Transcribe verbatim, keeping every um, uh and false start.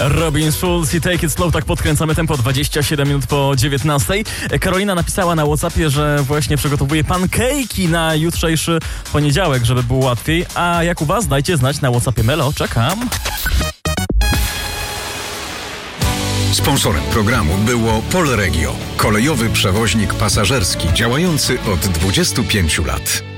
Robin Schulz i Take It Slow, tak podkręcamy tempo, dwadzieścia siedem minut po dziewiętnastej. Karolina napisała na WhatsAppie, że właśnie przygotowuje pankejki na jutrzejszy poniedziałek, żeby było łatwiej. A jak u was? Dajcie znać na WhatsAppie Melo, czekam. Sponsorem programu było Polregio, kolejowy przewoźnik pasażerski działający od dwudziestu pięciu lat.